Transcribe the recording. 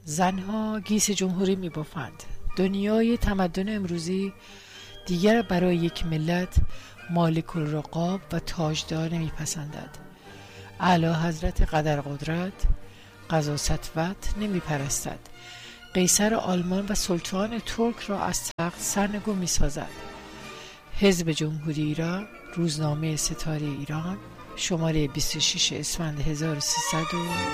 زنها گیس جمهوری می بافند. دنیای تمدن امروزی دیگر برای یک ملت مالک الرقاب و تاجدار نمی پسندد. اعلی حضرت قدر قدرت قضا سطوت نمی پرستد. قیصر آلمان و سلطان ترک را از تخت سرنگون می سازد. حزب جمهوری ایران، روزنامه ستاره ایران، شماره 26 اسفند 1300